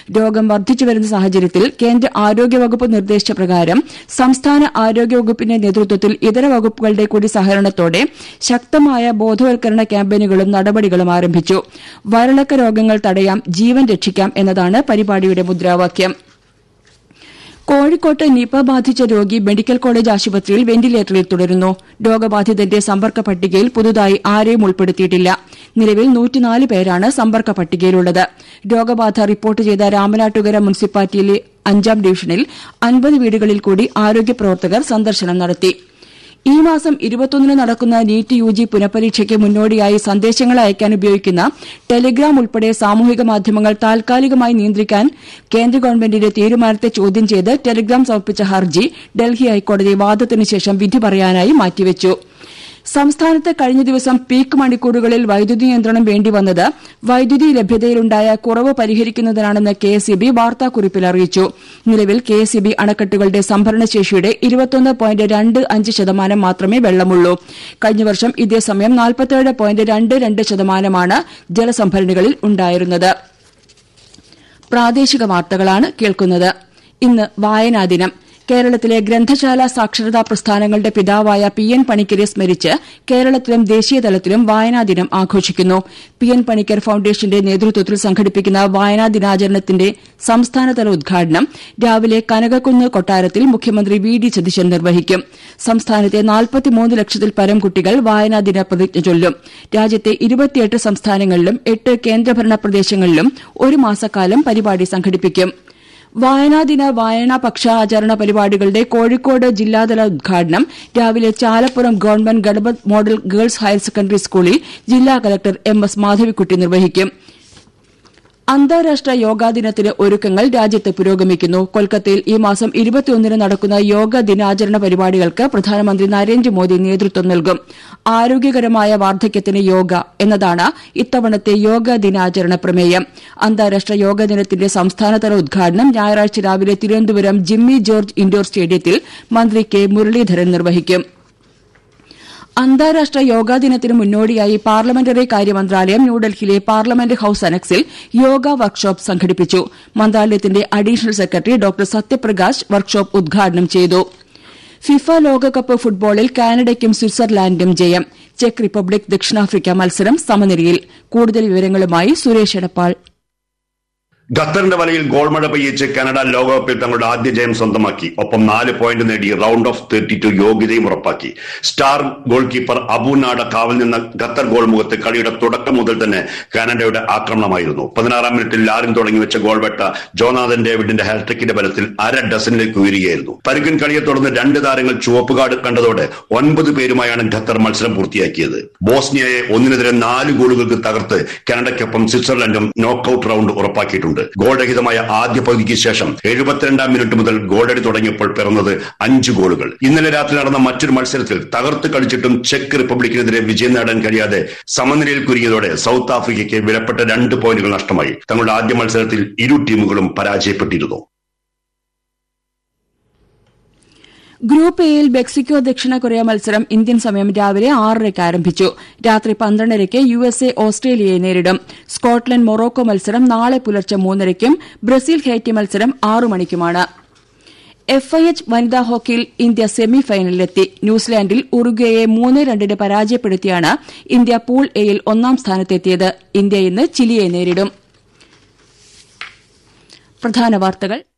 രോഗം വർദ്ധിച്ചുവരുന്ന സാഹചര്യത്തിൽ കേന്ദ്ര ആരോഗ്യവകുപ്പ് നിർദ്ദേശിച്ച പ്രകാരം സംസ്ഥാന ആരോഗ്യവകുപ്പിന്റെ നേതൃത്വത്തിൽ ഇതര വകുപ്പുകളുടെ കൂടി സഹകരണത്തോടെ ശക്തമായ ബോധവൽക്കരണ ക്യാമ്പയിനുകളും നടപടികളും ആരംഭിച്ചു. വയറിളക്ക രോഗങ്ങൾ തടയാം, ജീവൻ രക്ഷിക്കാം എന്നതാണ് പരിപാടിയുടെ മുദ്രാവാക്യം. കോഴിക്കോട്ട് നിപ ബാധിച്ച രോഗി മെഡിക്കൽ കോളേജ് ആശുപത്രിയിൽ വെന്റിലേറ്ററിൽ തുടരുന്നു. രോഗബാധിതന്റെ സമ്പർക്ക പട്ടികയിൽ പുതുതായി ആരെയും ഉൾപ്പെടുത്തിയിട്ടില്ല. നിലവിൽ 104 പേരാണ് സമ്പർക്ക പട്ടികയിലുള്ളത്. രോഗബാധ റിപ്പോർട്ട് ചെയ്ത രാമനാട്ടുകര മുനിസിപ്പാലിറ്റിയിലെ 5ാം ഡിവിഷനിൽ 50 വീടുകളിൽ കൂടി ആരോഗ്യപ്രവർത്തകർ സന്ദർശനം നടത്തി. ഈ മാസം 21 നടക്കുന്ന നീറ്റ് യുജി പുനഃപരീക്ഷയ്ക്ക് മുന്നോടിയായി സന്ദേശങ്ങൾ അയക്കാൻ ഉപയോഗിക്കുന്ന ടെലിഗ്രാം ഉൾപ്പെടെ സാമൂഹിക മാധ്യമങ്ങൾ താൽക്കാലികമായി നിയന്ത്രിക്കാൻ കേന്ദ്ര ഗവൺമെന്റിന്റെ തീരുമാനത്തെ ചോദ്യം ചെയ്ത് ടെലിഗ്രാം സമർപ്പിച്ച ഹർജി ഡൽഹി ഹൈക്കോടതി വാദത്തിനുശേഷം വിധി പറയാനായി മാറ്റിവെച്ചു. സംസ്ഥാനത്ത് കഴിഞ്ഞ ദിവസം പീക്ക് മണിക്കൂറുകളിൽ വൈദ്യുതി നിയന്ത്രണം വേണ്ടിവന്നത് വൈദ്യുതി ലഭ്യതയിലുണ്ടായ കുറവ് പരിഹരിക്കുന്നതിനാണെന്ന് കെഎസ്ഇബി വാർത്താക്കുറിപ്പിൽ അറിയിച്ചു. നിലവിൽ കെഎസ്ഇബി അണക്കെട്ടുകളുടെ സംഭരണശേഷിയുടെ 21.25% മാത്രമേ വെള്ളമുള്ളൂ. കഴിഞ്ഞ വർഷം ഇതേസമയം 47.22% ജലസംഭരണികളിൽ ഉണ്ടായിരുന്നത്. പ്രാദേശിക വാർത്തകളാണ് കേൾക്കുന്നത്. ഇന്ന് വായനാ ദിനം. കേരളത്തിലെ ഗ്രന്ഥശാല സാക്ഷരതാ പ്രസ്ഥാനങ്ങളുടെ പിതാവായ പി.എൻ. പണിക്കരെ സ്മരിച്ച് കേരളത്തിലും ദേശീയതലത്തിലും വായനാ ദിനം ആഘോഷിക്കുന്നു. പി.എൻ. പണിക്കർ ഫൌണ്ടേഷന്റെ നേതൃത്വത്തിൽ സംഘടിപ്പിക്കുന്ന വായനാ ദിനാചരണത്തിന്റെ സംസ്ഥാനതല ഉദ്ഘാടനം രാവിലെ കനകക്കുന്ന് കൊട്ടാരത്തിൽ മുഖ്യമന്ത്രി വി.ഡി. സതീശൻ നിർവഹിക്കും. സംസ്ഥാനത്തെ 43 ലക്ഷത്തിൽ പരം കുട്ടികൾ വായനാ ദിന പ്രതിജ്ഞ ചൊല്ലും. രാജ്യത്തെ 28 സംസ്ഥാനങ്ങളിലും 8 കേന്ദ്രഭരണ പ്രദേശങ്ങളിലും ഒരു മാസക്കാലം പരിപാടി സംഘടിപ്പിക്കും. വായനാദിന വായനാ പക്ഷാചരണ പരിപാടികളുടെ കോഴിക്കോട് ജില്ലാതല ഉദ്ഘാടനം രാവിലെ Chalappuram government Ganapath model girls higher secondary സ്കൂളിൽ ജില്ലാ കലക്ടർ എം.എസ്. മാധവിക്കുട്ടി നിർവഹിക്കും. അന്താരാഷ്ട്ര യോഗാ ദിനത്തിന് ഒരുക്കങ്ങൾ രാജ്യത്ത് പുരോഗമിക്കുന്നു. കൊൽക്കത്തയിൽ ഈ മാസം 21 നടക്കുന്ന യോഗ ദിനാചരണ പരിപാടികൾക്ക് പ്രധാനമന്ത്രി നരേന്ദ്രമോദി നേതൃത്വം നൽകും. ആരോഗ്യകരമായ വാർദ്ധക്യത്തിന് യോഗ എന്നതാണ് ഇത്തവണത്തെ യോഗ ദിനാചരണ പ്രമേയം. അന്താരാഷ്ട്ര യോഗ ദിനത്തിന്റെ സംസ്ഥാനതല ഉദ്ഘാടനം ഞായറാഴ്ച രാവിലെ തിരുവനന്തപുരം ജിമ്മി ജോർജ് ഇൻഡോർ സ്റ്റേഡിയത്തിൽ മന്ത്രി കെ മുരളീധരൻ നിർവഹിക്കും. അന്താരാഷ്ട്ര യോഗാ ദിനത്തിന് മുന്നോടിയായി പാർലമെന്ററി കാര്യ മന്ത്രാലയം ന്യൂഡൽഹിയിലെ പാർലമെന്റ് ഹൌസ് അനക്സിൽ യോഗ വർക്ക്ഷോപ്പ് സംഘടിപ്പിച്ചു. മന്ത്രാലയത്തിന്റെ additional secretary doctor Satyaprakash workshop ഉദ്ഘാടനം ചെയ്തു. ഫിഫ ലോകകപ്പ് ഫുട്ബോളിൽ കാനഡയ്ക്കും സ്വിറ്റ്സർലാൻഡിനും ജയം. ചെക്ക് റിപ്പബ്ലിക് ദക്ഷിണാഫ്രിക്ക മത്സരം സമനിലയിൽ. കൂടുതൽ വിവരങ്ങളുമായി സുരേഷ് എടപ്പാൾ. ഖത്തറിന്റെ വലയിൽ ഗോൾ മഴ പെയ്യിച്ച് കാനഡ ലോകകപ്പിൽ തങ്ങളുടെ ആദ്യ ജയം സ്വന്തമാക്കി. ഒപ്പം 4 പോയിന്റ് നേടി റൌണ്ട് ഓഫ് 32 യോഗ്യതയും ഉറപ്പാക്കി. സ്റ്റാർ ഗോൾ കീപ്പർ അബുനാഡ കാവൽ നിന്ന ഖത്തർ ഗോൾ മുഖത്ത് കളിയുടെ തുടക്കം മുതൽ തന്നെ കാനഡയുടെ ആക്രമണമായിരുന്നു. 16-ാം മിനിറ്റിൽ ലാറിൻ തുടങ്ങിവെച്ച ഗോൾ വെട്ട ജോനാഥൻ ഡേവിഡിന്റെ ഹാട്രിക്കിന്റെ ബലത്തിൽ 1/2 ഡസനിലേക്ക് ഉയരുകയായിരുന്നു. പരുക്കൻ കളിയെ തുടർന്ന് 2 താരങ്ങൾ ചുവപ്പ് കാർഡ് കണ്ടതോടെ 9 പേരുമായാണ് ഖത്തർ മത്സരം പൂർത്തിയാക്കിയത്. ബോസ്നിയയെ 1-4 ഗോളുകൾക്ക് തകർത്ത് കാനഡയ്ക്കൊപ്പം സ്വിറ്റ്സർലൻഡും നോക്കൌട്ട് റൌണ്ട് ഉറപ്പാക്കിയിട്ടുണ്ട്. ഗോൾരഹിതമായ ആദ്യ പകുതിക്ക് ശേഷം 72-ാം മിനിറ്റ് മുതൽ ഗോളടി തുടങ്ങിയപ്പോൾ പിറന്നത് 5 ഗോളുകൾ. ഇന്നലെ രാത്രി നടന്ന മറ്റൊരു മത്സരത്തിൽ തകർത്ത് കളിച്ചിട്ടും ചെക്ക് റിപ്പബ്ലിക്കിനെതിരെ വിജയം നേടാൻ കഴിയാതെ സമനിലയിൽ കുരുങ്ങിയതോടെ സൌത്ത് ആഫ്രിക്കയ്ക്ക് വിലപ്പെട്ട 2 പോയിന്റുകൾ നഷ്ടമായി. തങ്ങളുടെ ആദ്യ മത്സരത്തിൽ ഇരു ടീമുകളും പരാജയപ്പെട്ടിരുന്നു. ഗ്രൂപ്പ് എയിൽ മെക്സിക്കോ ദക്ഷിണ കൊറിയ മത്സരം ഇന്ത്യൻ സമയം രാവിലെ 6:30 ആരംഭിച്ചു. രാത്രി 12:30 USA ഓസ്ട്രേലിയയെ നേരിടും. സ്കോട്ട്ലൻഡ് മൊറോക്കോ മത്സരം നാളെ പുലർച്ചെ 3:30 ബ്രസീൽ ഹെയ്റ്റി മത്സരം 6 മണിക്കുമാണ്. FIH വനിതാ ഹോക്കിയിൽ ഇന്ത്യ സെമി ഫൈനലിലെത്തി. ന്യൂസിലാൻഡിൽ ഉറുഗ്വേയെ 3-2 പരാജയപ്പെടുത്തിയാണ് ഇന്ത്യ പൂൾ എയിൽ 1ാം സ്ഥാനത്തെത്തിയത്. ഇന്ത്യ ഇന്ന് ചിലിയെ നേരിടും. പ്രധാന വാർത്തകൾ